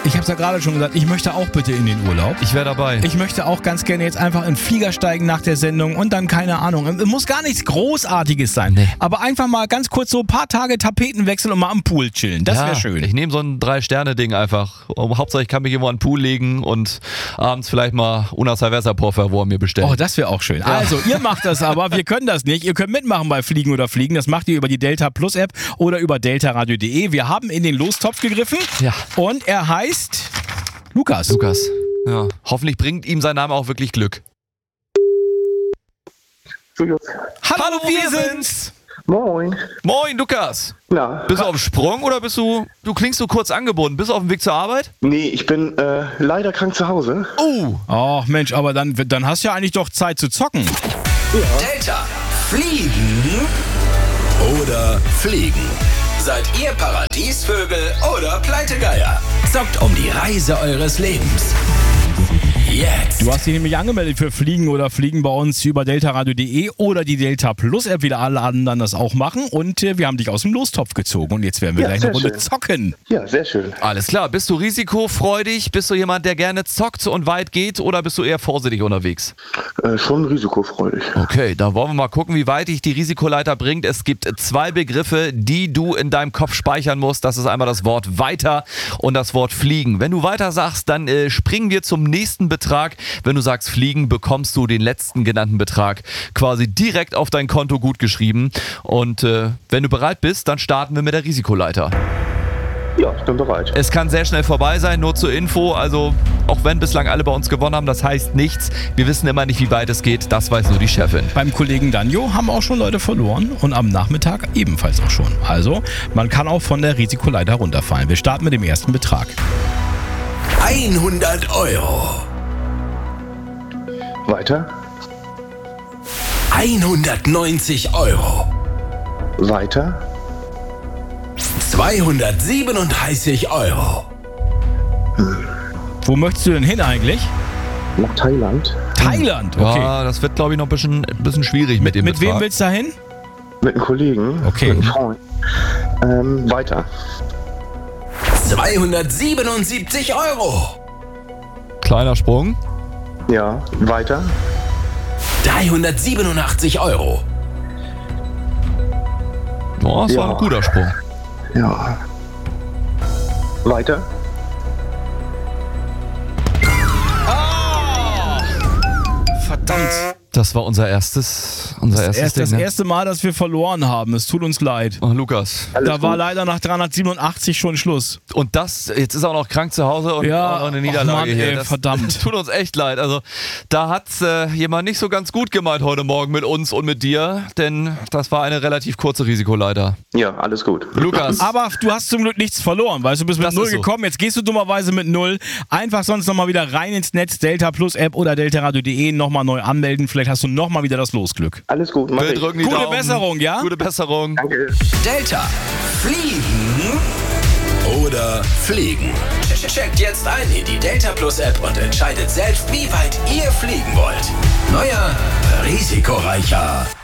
Ich habe es ja gerade schon gesagt, ich möchte auch bitte in den Urlaub. Ich wäre dabei. Ich möchte auch ganz gerne jetzt einfach in den Flieger steigen nach der Sendung und dann, keine Ahnung, muss gar nichts Großartiges sein. Nee. Aber einfach mal ganz kurz so ein paar Tage Tapeten wechseln und mal am Pool chillen. Das wäre schön. Ich nehme so ein 3-Sterne-Ding einfach. Hauptsache ich kann mich irgendwo an den Pool legen und abends vielleicht mal una cerveza por favor mir bestellen. Oh, das wäre auch schön. Ja. Also, ihr macht das aber, wir können das nicht. Ihr könnt mitmachen bei Fliegen oder Fliegen. Das macht ihr über die Delta Plus App oder über deltaradio.de. Wir haben in den Lostopf gegriffen und er heißt Lukas. Ja. Hoffentlich bringt ihm sein Name auch wirklich Glück. Hallo, wir sind's. Moin. Moin, Lukas. Na, Bist du auf dem Sprung oder du klingst so kurz angebunden? Bist du auf dem Weg zur Arbeit? nee, ich bin leider krank zu Hause. Oh, Mensch, aber dann hast du ja eigentlich doch Zeit zu zocken. Delta. Fliegen oder Fliegen? Seid ihr Paradiesvögel oder Pleitegeier? Zockt um die Reise eures Lebens. Jetzt. Du hast dich nämlich angemeldet für Fliegen oder Fliegen bei uns über deltaradio.de oder die Delta Plus App. Wieder alle anderen das auch machen. Und wir haben dich aus dem Lostopf gezogen. Und jetzt werden wir gleich eine Runde zocken. Ja, sehr schön. Alles klar. Bist du risikofreudig? Bist du jemand, der gerne zockt und weit geht? Oder bist du eher vorsichtig unterwegs? Schon risikofreudig. Okay, da wollen wir mal gucken, wie weit dich die Risikoleiter bringt. Es gibt 2 Begriffe, die du in deinem Kopf speichern musst. Das ist einmal das Wort weiter und das Wort fliegen. Wenn du weiter sagst, dann springen wir zum nächsten Betrag. Wenn du sagst fliegen, bekommst du den letzten genannten Betrag quasi direkt auf dein Konto gut geschrieben. Und wenn du bereit bist, dann starten wir mit der Risikoleiter. Ja, ich bin bereit. Es kann sehr schnell vorbei sein, nur zur Info. Also auch wenn bislang alle bei uns gewonnen haben, das heißt nichts. Wir wissen immer nicht, wie weit es geht. Das weiß nur die Chefin. Beim Kollegen Danjo haben auch schon Leute verloren und am Nachmittag ebenfalls auch schon. Also man kann auch von der Risikoleiter runterfallen. Wir starten mit dem ersten Betrag. 100 Euro. Weiter. 190 Euro. Weiter. 237 Euro. Wo möchtest du denn hin eigentlich? Nach Thailand. Thailand, okay. Ja, das wird, glaube ich, noch ein bisschen schwierig mit dem Mit Betrag. wem willst du da hin? Mit einem Kollegen. Okay. Mit einem Freund. Weiter. 277 Euro. Kleiner Sprung. Ja, weiter. 387 Euro. Oh, das war Ja. ein guter Sprung. Ja. Weiter. Verdammt. Das war unser erstes Das Ding. Ne? erste Mal, dass wir verloren haben. Es tut uns leid. Oh, Lukas. Alles Da war gut. leider nach 387 schon Schluss. Und jetzt ist er auch noch krank zu Hause und auch noch eine Niederlage Mann, hier. ey, Das verdammt. tut uns echt leid. Also da hat jemand nicht so ganz gut gemeint heute Morgen mit uns und mit dir, denn das war eine relativ kurze Risikoleiter. Ja, alles gut. Lukas. Aber du hast zum Glück nichts verloren, weißt du, bist mit Das 0 ist so. gekommen, jetzt gehst du dummerweise mit 0. Einfach sonst nochmal wieder rein ins Netz, Delta Plus App oder deltaradio.de, nochmal neu anmelden, vielleicht hast du nochmal wieder das Losglück. Alles gut, mach Wir ich. drücken die Gute Daumen. Besserung, ja? Gute Besserung. Danke. Delta. Fliegen oder Fliegen? Checkt jetzt ein in die Delta Plus App und entscheidet selbst, wie weit ihr fliegen wollt. Neuer, risikoreicher